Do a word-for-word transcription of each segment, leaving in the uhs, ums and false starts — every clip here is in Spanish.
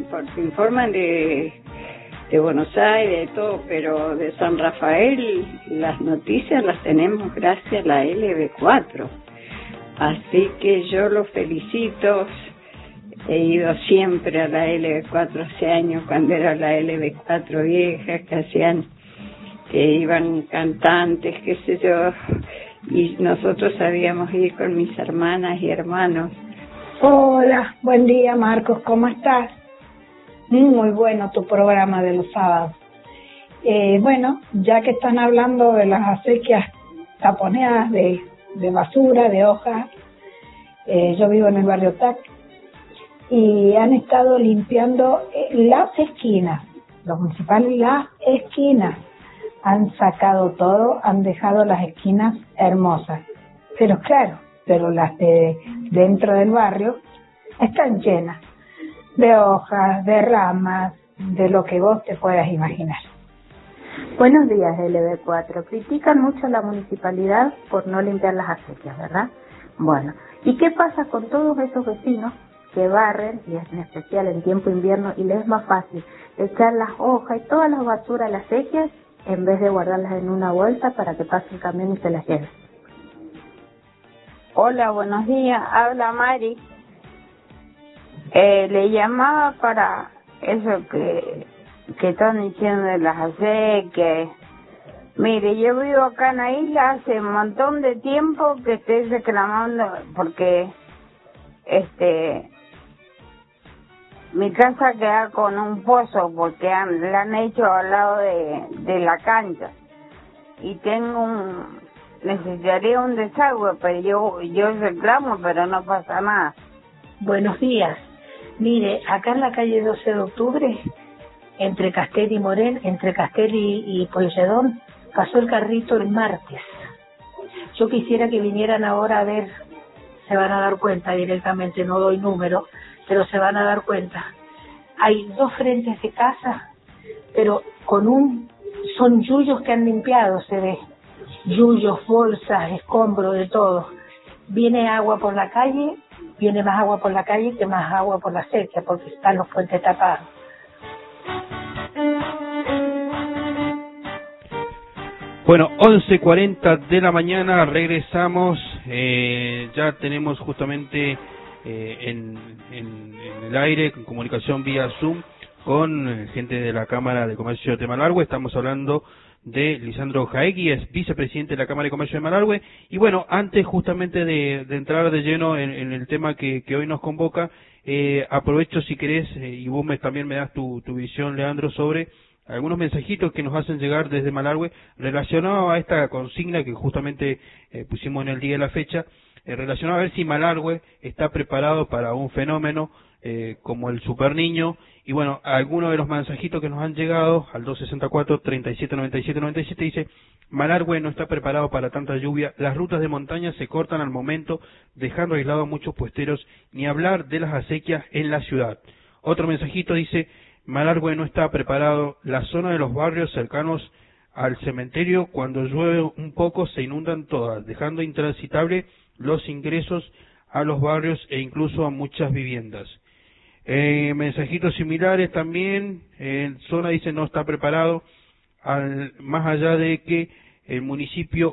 porque informan de, de Buenos Aires, de todo, pero de San Rafael las noticias las tenemos gracias a la L B cuatro. Así que yo los felicito. He ido siempre a la L B cuatro hace años, cuando era la L B cuatro vieja, que hacían, que iban cantantes, qué sé yo, y nosotros sabíamos ir con mis hermanas y hermanos. Hola, buen día Marcos, ¿cómo estás? Muy bueno tu programa de los sábados. Eh, bueno, ya que están hablando de las acequias taponeadas de, de basura, de hojas, eh, yo vivo en el barrio Tac, y han estado limpiando las esquinas, los municipales, las esquinas. Han sacado todo, han dejado las esquinas hermosas. Pero claro, pero las de dentro del barrio están llenas de hojas, de ramas, de lo que vos te puedas imaginar. Buenos días, L B cuatro. Critican mucho a la municipalidad por no limpiar las acequias, ¿verdad? Bueno, ¿y qué pasa con todos esos vecinos que barren, y en especial en tiempo invierno, y les es más fácil echar las hojas y todas las basuras a las acequias en vez de guardarlas en una bolsa para que pase el camión y se las lleve? Hola, buenos días. Habla Mari. Eh, le llamaba para eso que, que están diciendo de las acequias. Mire, yo vivo acá en la isla hace un montón de tiempo que estoy reclamando porque este mi casa queda con un pozo porque han, la han hecho al lado de, de la cancha y tengo un necesitaría un desagüe, pero yo yo reclamo, pero no pasa nada. Buenos días. Mire, acá en la calle doce de octubre, entre Castel y Morén, entre Castel y, y Polledón, pasó el carrito el martes. Yo quisiera que vinieran ahora a ver, se van a dar cuenta directamente, no doy número, pero se van a dar cuenta. Hay dos frentes de casa, pero con un, son yuyos que han limpiado, se ve. Yuyos, bolsas, escombros, de todo. Viene agua por la calle, viene más agua por la calle que más agua por la acequia, porque están los puentes tapados. Bueno, once cuarenta de la mañana, regresamos, eh, ya tenemos justamente eh, en, en, en el aire, con comunicación vía Zoom, con gente de la Cámara de Comercio de Malargüe. Estamos hablando de Lisandro Jaegui, es vicepresidente de la Cámara de Comercio de Malargüe. Y bueno, antes justamente de, de entrar de lleno en, en el tema que, que hoy nos convoca, eh, aprovecho si querés, eh, y vos me, también me das tu, tu visión, Leandro, sobre algunos mensajitos que nos hacen llegar desde Malargüe relacionado a esta consigna que justamente eh, pusimos en el día de la fecha, eh, relacionado a ver si Malargüe está preparado para un fenómeno eh, como el Super Niño. Y bueno, algunos de los mensajitos que nos han llegado al dos sesenta y cuatro, treinta y siete noventa y siete noventa y siete dice: Malargüe no está preparado para tanta lluvia, las rutas de montaña se cortan al momento, dejando aislados a muchos puesteros, ni hablar de las acequias en la ciudad. Otro mensajito dice: Malargüe no está preparado, la zona de los barrios cercanos al cementerio, cuando llueve un poco se inundan todas, dejando intransitable los ingresos a los barrios e incluso a muchas viviendas. Eh, mensajitos similares también, en zona dice no está preparado, al, más allá de que el municipio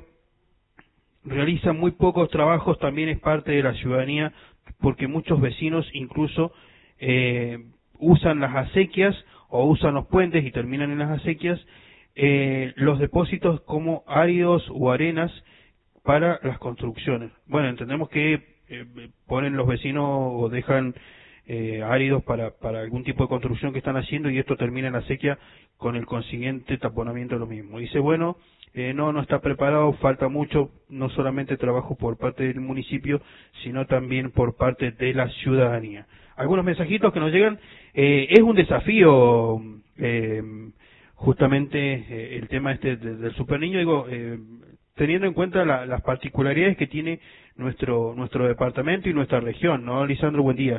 realiza muy pocos trabajos, también es parte de la ciudadanía, porque muchos vecinos incluso eh, usan las acequias o usan los puentes y terminan en las acequias, eh, los depósitos como áridos o arenas para las construcciones. Bueno, entendemos que eh, ponen los vecinos o dejan eh, áridos para, para algún tipo de construcción que están haciendo y esto termina en la acequia con el consiguiente taponamiento de lo mismo. Dice, bueno, eh, no, no está preparado, falta mucho, no solamente trabajo por parte del municipio, sino también por parte de la ciudadanía. Algunos mensajitos que nos llegan, eh, es un desafío, eh, justamente eh, el tema este de, del Super Niño, digo, eh, teniendo en cuenta la, las particularidades que tiene nuestro nuestro departamento y nuestra región, ¿no? Lisandro, buen día.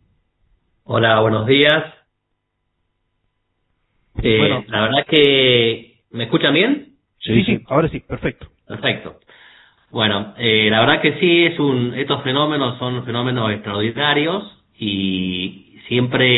Hola, buenos días. Eh, bueno, la verdad que... ¿Me escuchan bien? Sí, sí, ahora sí, perfecto. Perfecto. Bueno, eh, la verdad que sí, es un estos fenómenos son fenómenos extraordinarios y siempre